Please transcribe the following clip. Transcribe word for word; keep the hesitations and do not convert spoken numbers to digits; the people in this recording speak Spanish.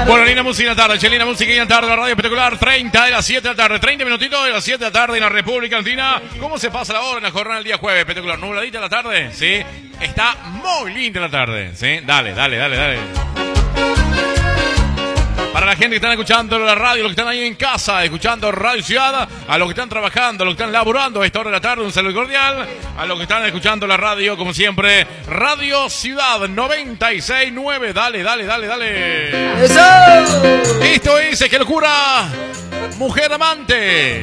Bueno, linda música en la tarde, Chelina música en la tarde, la radio espectacular, treinta de las siete de la tarde, treinta minutitos de las siete de la tarde en la República Argentina. ¿Cómo se pasa la hora en la jornada del día jueves? Espectacular, nubladita la tarde, ¿sí? Está muy linda la tarde, ¿sí? Dale, dale, dale, dale. Para la gente que están escuchando la radio, los que están ahí en casa, escuchando Radio Ciudad, a los que están trabajando, a los que están laburando a esta hora de la tarde, un saludo cordial. A los que están escuchando la radio, como siempre, Radio Ciudad noventa y seis punto nueve. Dale, dale, dale, dale. ¡Eso! Esto es ¡Qué locura! Mujer amante.